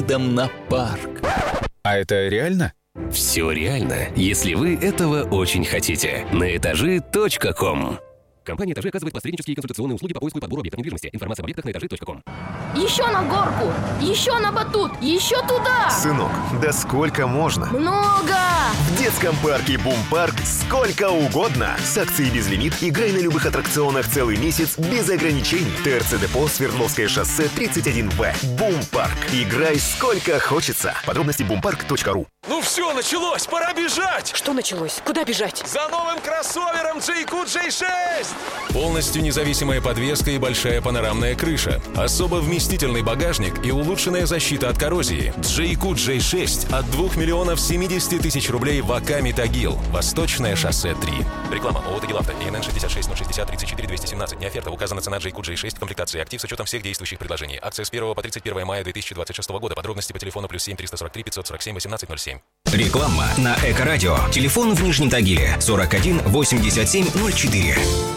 видом на парк. А это реально? Все реально, если вы этого очень хотите. На этажи.ком. Компания «Этажи» оказывает посреднические консультационные услуги по поиску и подбору объектов недвижимости. Информация об объектах на этажи.ком. Еще на горку! Еще на батут! Еще туда! Сынок, да сколько можно? Много! В детском парке «Бум-парк» сколько угодно. С акцией «Безлимит» играй на любых аттракционах целый месяц без ограничений. ТРЦ Депо, Свердловское шоссе, 31В. «Бум-парк». Играй сколько хочется. Подробности boompарк.ру. Ну все, началось! Пора бежать! Что началось? Куда бежать? За новым кроссовером JQ J6! Полностью независимая подвеска и большая панорамная крыша. Особо вместительный багажник и улучшенная защита от коррозии. JQ J6 от 2 миллионов 70 тысяч рублей в АК «Метагил». Восточное шоссе 3. Реклама. ООО «Тагилавто». ИНН 66 060 34 217. Не оферта. Указана цена JQ J6 в комплектации актив с учетом всех действующих предложений. Акция с 1 по 31 мая 2026 года. Подробности по телефону +7 343 547 1807. Реклама на Эко-радио. Телефон в Нижнем Тагиле 41 87 04.